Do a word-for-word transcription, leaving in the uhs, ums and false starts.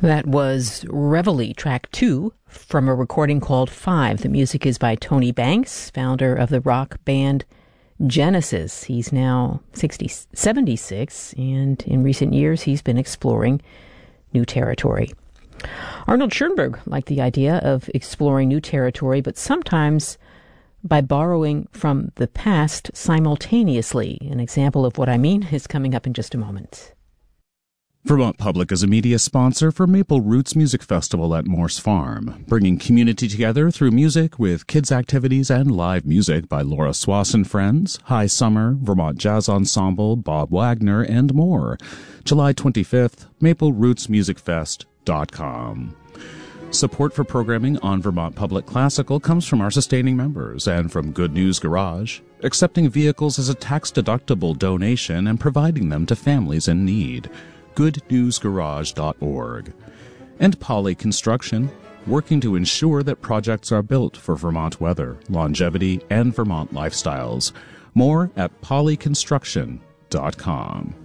That was Reveille, track two, from a recording called Five. The music is by Tony Banks, founder of the rock band Genesis. He's now sixty, seventy-six, and in recent years he's been exploring new territory. Arnold Schoenberg liked the idea of exploring new territory, but sometimes by borrowing from the past simultaneously. An example of what I mean is coming up in just a moment. Vermont Public is a media sponsor for Maple Roots Music Festival at Morse Farm, bringing community together through music with kids' activities and live music by Laura Swass and Friends, High Summer, Vermont Jazz Ensemble, Bob Wagner, and more. July twenty-fifth, maple roots music fest dot com. Support for programming on Vermont Public Classical comes from our sustaining members and from Good News Garage, accepting vehicles as a tax-deductible donation and providing them to families in need. good news garage dot org. And Poly Construction, working to ensure that projects are built for Vermont weather, longevity, and Vermont lifestyles. More at poly construction dot com.